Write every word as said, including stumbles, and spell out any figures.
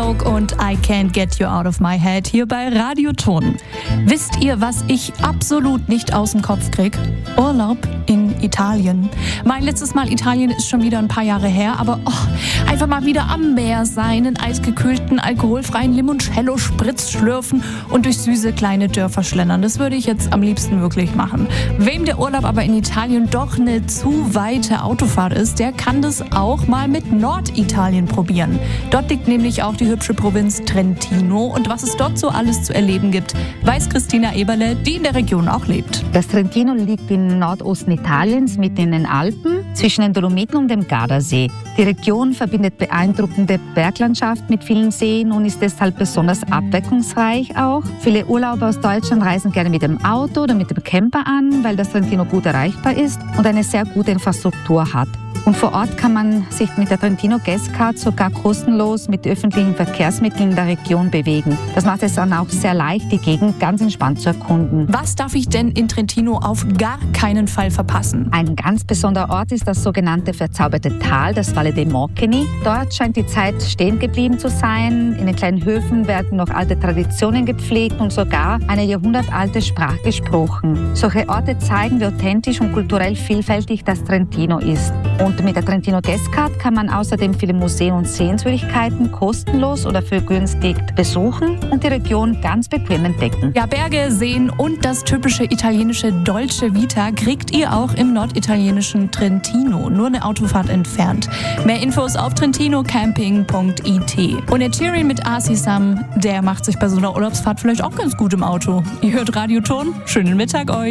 Smoke und I Can't Get You Out of My Head hier bei Radio Ton. Wisst ihr, was ich absolut nicht aus dem Kopf krieg? Urlaub in Italien. Mein letztes Mal Italien ist schon wieder ein paar Jahre her, aber oh, einfach mal wieder am Meer sein, in eisgekühlten, alkoholfreien Limoncello Spritz schlürfen und durch süße kleine Dörfer schlendern. Das würde ich jetzt am liebsten wirklich machen. Wem der Urlaub aber in Italien doch eine zu weite Autofahrt ist, der kann das auch mal mit Norditalien probieren. Dort liegt nämlich auch die hübsche Provinz Trentino und was es dort so alles zu erleben gibt, weiß Christina Eberle, die in der Region auch lebt. Das Trentino liegt im Nordosten Italiens, mitten in den Alpen, zwischen den Dolomiten und dem Gardasee. Die Region verbindet beeindruckende Berglandschaft mit vielen Seen und ist deshalb besonders abwechslungsreich auch. Viele Urlauber aus Deutschland reisen gerne mit dem Auto oder mit dem Camper an, weil das Trentino gut erreichbar ist und eine sehr gute Infrastruktur hat. Und vor Ort kann man sich mit der Trentino Guestcard sogar kostenlos mit öffentlichen Verkehrsmitteln in der Region bewegen. Das macht es dann auch sehr leicht, die Gegend ganz entspannt zu erkunden. Was darf ich denn in Trentino auf gar keinen Fall verpassen? Ein ganz besonderer Ort ist das sogenannte verzauberte Tal, das Valle dei Mocchini. Dort scheint die Zeit stehen geblieben zu sein. In den kleinen Höfen werden noch alte Traditionen gepflegt und sogar eine jahrhundertalte Sprache gesprochen. Solche Orte zeigen, wie authentisch und kulturell vielfältig das Trentino ist. Und mit der Trentino Guestcard kann man außerdem viele Museen und Sehenswürdigkeiten kostenlos oder vergünstigt besuchen und die Region ganz bequem entdecken. Ja, Berge, Seen und das typische italienische Dolce Vita kriegt ihr auch im norditalienischen Trentino, nur eine Autofahrt entfernt. Mehr Infos auf trentino camping punkt i t. Und der Cheery mit Asi-Sam, der macht sich bei so einer Urlaubsfahrt vielleicht auch ganz gut im Auto. Ihr hört Radio Ton, schönen Mittag euch.